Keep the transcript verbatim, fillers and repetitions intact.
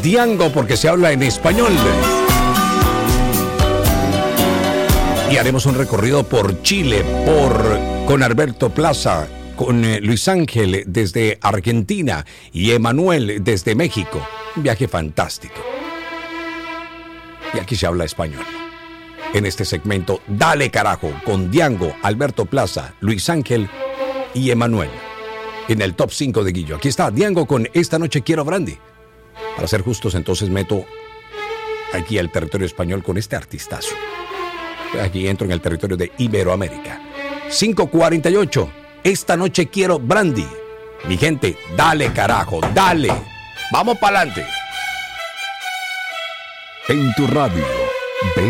Diango porque se habla en español. Y haremos un recorrido por Chile, por con Alberto Plaza, con eh, Luis Ángel desde Argentina y Emanuel desde México. Un viaje fantástico. Y aquí se habla español. En este segmento, Dale Carajo, con Diango, Alberto Plaza, Luis Ángel y Emanuel. En el top cinco de Guillo. Aquí está Diango con Esta Noche Quiero Brandy. Para ser justos, entonces meto aquí al territorio español con este artistazo. Aquí entro en el territorio de Iberoamérica. cinco cuarenta y ocho. Esta Noche Quiero Brandy. Mi gente, dale carajo, dale. Vamos para adelante. En tu radio.